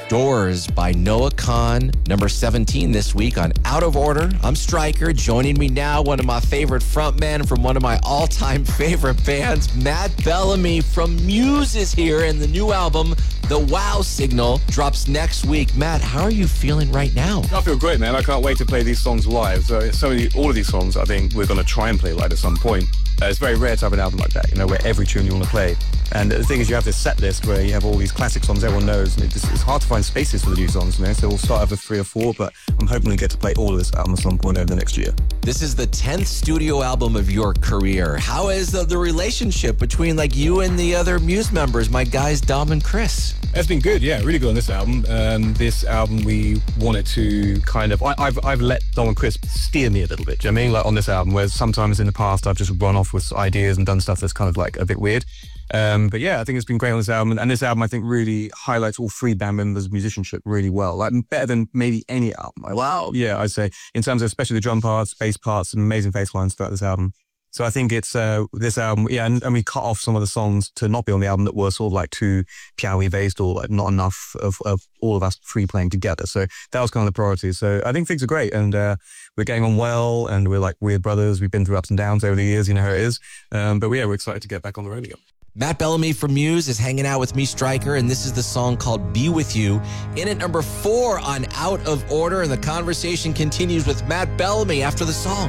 Doors by Noah Kahan, number 17 this week on Out of Order. I'm Stryker. Joining me now, one of my favorite frontmen from one of my all-time favorite bands, Matt Bellamy from Muse is here, and the new album, The Wow Signal, drops next week. Matt, how are you feeling right now? I feel great, man. I can't wait to play these songs live. All of these songs, I think we're going to try and play live at some point. It's very rare to have an album like that, where every tune you want to play. And the thing is, you have this set list where you have all these classic songs everyone knows, and it's hard to find spaces for the new songs, so we'll start off with 3 or 4, but I'm hoping we get to play all of this album at some point over the next year. This is the 10th studio album of your career. How is the relationship between you and the other Muse members, my guys Dom and Chris? It's been good, yeah, really good on this album. This album, we wanted to I've let Dom and Chris steer me a little bit, do you know what I mean? On this album, whereas sometimes in the past I've just run off with ideas and done stuff that's kind of a bit weird. But yeah, I think it's been great on this album. And this album, I think, really highlights all 3 band members' musicianship really well. Better than maybe any album. Wow. Yeah, I'd say, in terms of especially the drum parts, bass parts, and amazing bass lines throughout this album. So I think it's this album, yeah, and we cut off some of the songs to not be on the album that were sort of too piano-based or not enough of all of us 3 playing together. So that was kind of the priority. So I think things are great, and we're getting on well, and we're like weird brothers. We've been through ups and downs over the years, you know how it is. But yeah, we're excited to get back on the road again. Matt Bellamy from Muse is hanging out with me, Stryker, and this is the song called Be With You. In at number 4 on Out of Order, and the conversation continues with Matt Bellamy after the song.